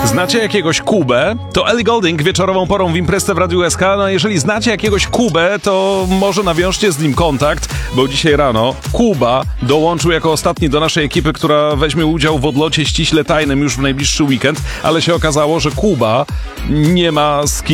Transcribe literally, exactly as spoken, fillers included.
Znacie jakiegoś Kubę? To Ellie Goulding wieczorową porą w Imprezę w Radiu S K. No jeżeli znacie jakiegoś Kubę, to może nawiążcie z nim kontakt, bo dzisiaj rano Kuba dołączył jako ostatni do naszej ekipy, która weźmie udział w odlocie ściśle tajnym już w najbliższy weekend, ale się okazało, że Kuba nie ma z kim